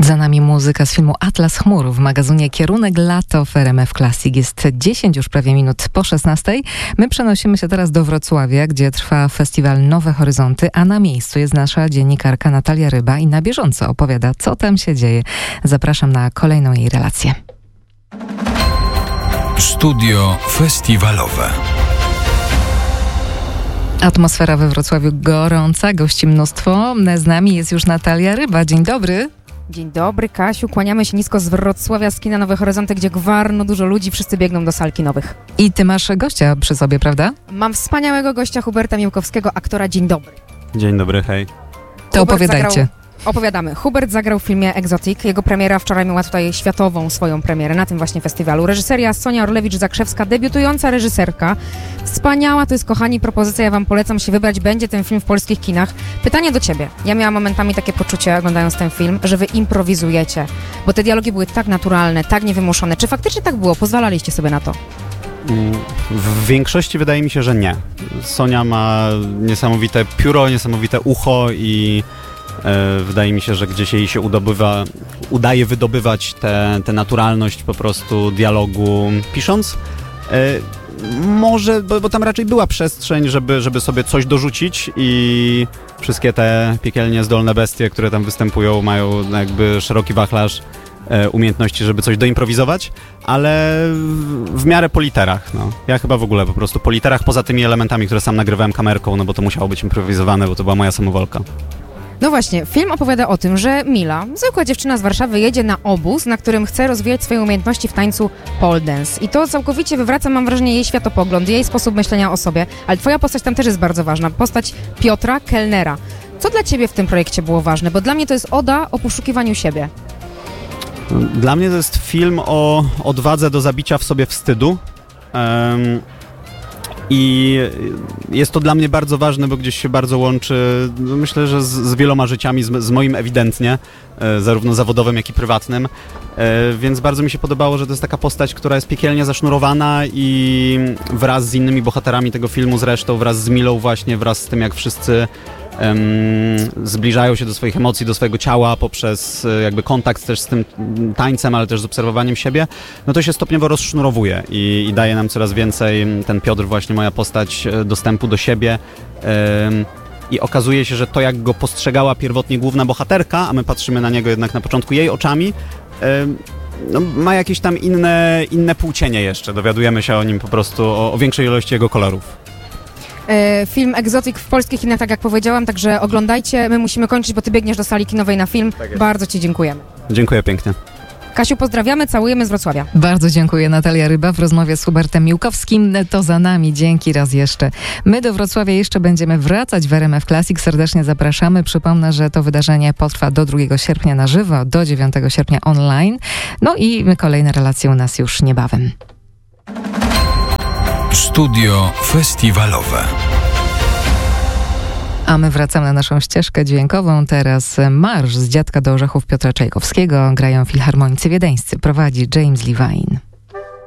Za nami muzyka z filmu Atlas chmur w magazynie Kierunek Lato w RMF Classic. Jest 10 już prawie minut po 16. My przenosimy się teraz do Wrocławia, gdzie trwa festiwal Nowe Horyzonty, a na miejscu jest nasza dziennikarka Natalia Ryba i na bieżąco opowiada, co tam się dzieje. Zapraszam na kolejną jej relację. Studio festiwalowe. Atmosfera we Wrocławiu gorąca, gości mnóstwo. Z nami jest już Natalia Ryba. Dzień dobry. Dzień dobry, Kasiu. Kłaniamy się nisko z Wrocławia, z kina Nowe Horyzonty, gdzie gwarno dużo ludzi, wszyscy biegną do sal kinowych. I ty masz gościa przy sobie, prawda? Mam wspaniałego gościa, Huberta Miłkowskiego, aktora. Dzień dobry. Dzień dobry, hej. To opowiadajcie. Opowiadamy. Hubert zagrał w filmie Exotic. Jego premiera wczoraj miała tutaj światową swoją premierę na tym właśnie festiwalu. Reżyseria Sonia Orlewicz-Zakrzewska, debiutująca reżyserka. Wspaniała, to jest, kochani, propozycja. Ja wam polecam się wybrać. Będzie ten film w polskich kinach. Pytanie do ciebie. Ja miałam momentami takie poczucie, oglądając ten film, że wy improwizujecie. Bo te dialogi były tak naturalne, tak niewymuszone. Czy faktycznie tak było? Pozwalaliście sobie na to? W większości wydaje mi się, że nie. Sonia ma niesamowite pióro, niesamowite ucho i wydaje mi się, że gdzieś jej się udaje wydobywać tę naturalność po prostu dialogu pisząc. Może, bo tam raczej była przestrzeń, żeby sobie coś dorzucić i wszystkie te piekielnie zdolne bestie, które tam występują, mają jakby szeroki wachlarz umiejętności, żeby coś doimprowizować, ale w miarę po literach. No. Ja chyba w ogóle po prostu po literach, poza tymi elementami, które sam nagrywałem kamerką, no bo to musiało być improwizowane, bo to była moja samowolka. No właśnie, film opowiada o tym, że Mila, zwykła dziewczyna z Warszawy, jedzie na obóz, na którym chce rozwijać swoje umiejętności w tańcu pole dance. I to całkowicie wywraca, mam wrażenie, jej światopogląd, jej sposób myślenia o sobie. Ale twoja postać tam też jest bardzo ważna. Postać Piotra, kelnera. Co dla ciebie w tym projekcie było ważne? Bo dla mnie to jest oda o poszukiwaniu siebie. Dla mnie to jest film o odwadze do zabicia w sobie wstydu. I jest to dla mnie bardzo ważne, bo gdzieś się bardzo łączy, myślę, że z wieloma życiami, z moim ewidentnie, zarówno zawodowym, jak i prywatnym. Więc bardzo mi się podobało, że to jest taka postać, która jest piekielnie zasznurowana i wraz z innymi bohaterami tego filmu zresztą, wraz z Milą właśnie, wraz z tym, jak wszyscy zbliżają się do swoich emocji, do swojego ciała poprzez jakby kontakt też z tym tańcem, ale też z obserwowaniem siebie, no to się stopniowo rozsznurowuje i daje nam coraz więcej, ten Piotr właśnie, moja postać, dostępu do siebie i okazuje się, że to, jak go postrzegała pierwotnie główna bohaterka, a my patrzymy na niego jednak na początku jej oczami, no, ma jakieś tam inne płcienie jeszcze, dowiadujemy się o nim po prostu, o większej ilości jego kolorów. Film Exotic w polskich kinach, tak jak powiedziałam, także oglądajcie. My musimy kończyć, bo ty biegniesz do sali kinowej na film. Tak, bardzo ci dziękujemy. Dziękuję pięknie. Kasiu, pozdrawiamy, całujemy z Wrocławia. Bardzo dziękuję. Natalia Ryba w rozmowie z Hubertem Miłkowskim. To za nami. Dzięki raz jeszcze. My do Wrocławia jeszcze będziemy wracać w RMF Classic. Serdecznie zapraszamy. Przypomnę, że to wydarzenie potrwa do 2 sierpnia na żywo, do 9 sierpnia online. No i kolejne relacje u nas już niebawem. Studio festiwalowe. A my wracamy na naszą ścieżkę dźwiękową. Teraz marsz z Dziadka do Orzechów Piotra Czajkowskiego. Grają filharmonicy wiedeńscy. Prowadzi James Levine.